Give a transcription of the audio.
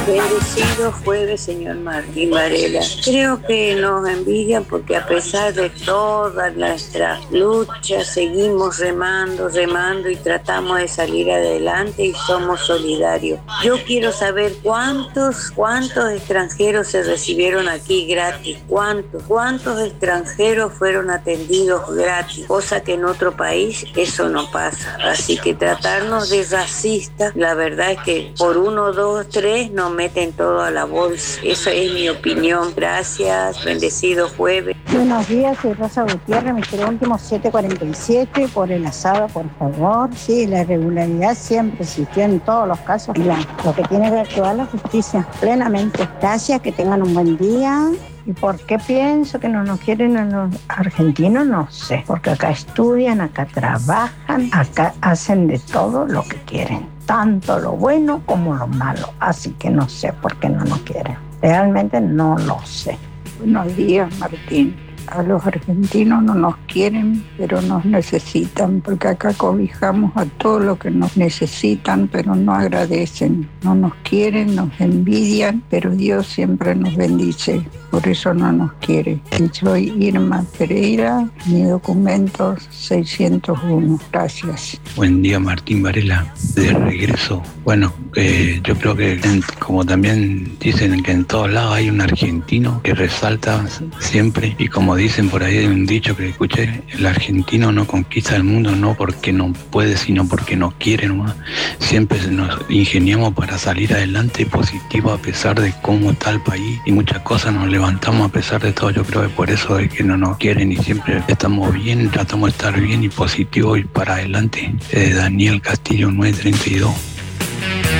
Bendecido jueves, señor Martín Varela. Creo que nos envidian porque a pesar de todas nuestras luchas seguimos remando, remando y tratamos de salir adelante y somos solidarios. Yo quiero saber cuántos extranjeros se recibieron aquí gratis, cuántos extranjeros fueron atendidos gratis, cosa que en otro país eso no pasa. Así que tratarnos de racistas, la verdad es que por 1, 2, 3 nos meten todo a la bolsa. Esa es mi opinión. Gracias, bendecido jueves. Buenos días, soy Rosa Gutiérrez, me quedó último 747 por el asado, por favor. Sí, la irregularidad siempre existió en todos los casos. Lo que tiene que actuar la justicia plenamente. Gracias, que tengan un buen día. ¿Y por qué pienso que no nos quieren a los argentinos? No sé, porque acá estudian, acá trabajan, acá hacen de todo lo que quieren, tanto lo bueno como lo malo, así que no sé por qué no nos quieren, realmente no lo sé. Buenos días, Martín. A los argentinos no nos quieren, pero nos necesitan, porque acá cobijamos a todos los que nos necesitan, pero no agradecen. No nos quieren, nos envidian, pero Dios siempre nos bendice, por eso no nos quiere. Y soy Irma Pereira, mi documento 601. Gracias. Buen día, Martín Varela, de regreso. Bueno, yo creo que como también dicen que en todos lados hay un argentino que resalta siempre, y como dicen por ahí, hay un dicho que escuché: el argentino no conquista el mundo no porque no puede, sino porque no quiere nomás. Siempre nos ingeniamos para salir adelante positivo a pesar de cómo está el país, y muchas cosas nos levantamos a pesar de todo. Yo creo que por eso es que no nos quieren y siempre estamos bien, tratamos de estar bien y positivo y para adelante. Daniel Castillo 932.